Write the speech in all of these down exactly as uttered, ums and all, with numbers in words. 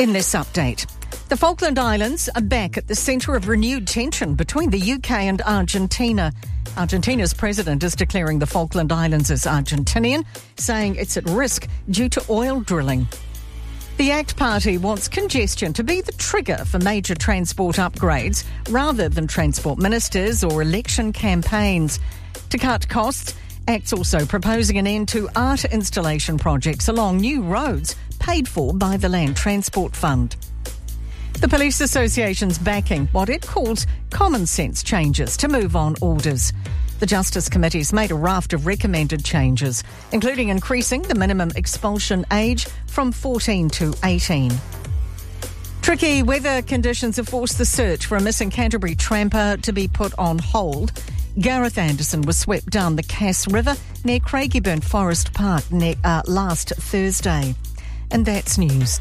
In this update, the Falkland Islands are back at the centre of renewed tension between the U K and Argentina. Argentina's president is declaring the Falkland Islands as Argentinian, saying it's at risk due to oil drilling. The ACT Party wants congestion to be the trigger for major transport upgrades rather than transport ministers or election campaigns. To cut costs, ACT's also proposing an end to art installation projects along new roads paid for by the Land Transport Fund. The Police Association's backing what it calls common sense changes to move on orders. The Justice Committee's made a raft of recommended changes, including increasing the minimum expulsion age from fourteen to eighteen. Tricky weather conditions have forced the search for a missing Canterbury tramper to be put on hold. Gareth Anderson was swept down the Cass River near Craigieburn Forest Park ne- uh, last Thursday. And that's news.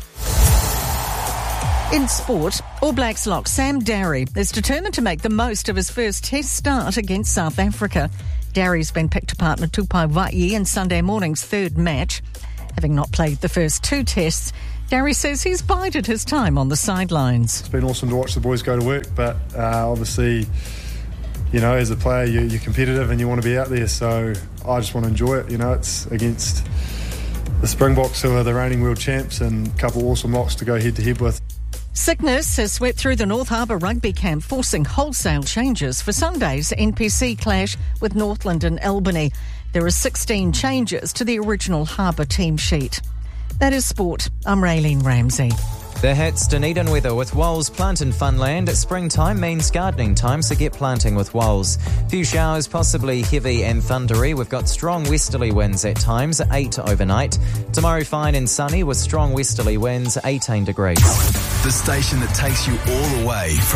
In sport, All Blacks lock Sam Darry is determined to make the most of his first test start against South Africa. Darry's been picked apart in Tupai Wai'i in Sunday morning's third match. Having not played the first two tests, Darry says he's bided his time on the sidelines. It's been awesome to watch the boys go to work, but uh, obviously, you know, as a player, you, you're competitive and you want to be out there, so I just want to enjoy it. You know, it's against the Springboks, who are the reigning world champs, and a couple awesome locks to go head-to-head with. Sickness has swept through the North Harbour rugby camp, forcing wholesale changes for Sunday's N P C clash with Northland and Albany. There are sixteen changes to the original Harbour team sheet. That is sport. I'm Raylene Ramsey. The Hits Dunedin weather with Walls Plant and Funland. Springtime means gardening time, so get planting with Walls. Few showers, possibly heavy and thundery. We've got strong westerly winds at times, eight overnight. Tomorrow fine and sunny with strong westerly winds, eighteen degrees. The station that takes you all the way from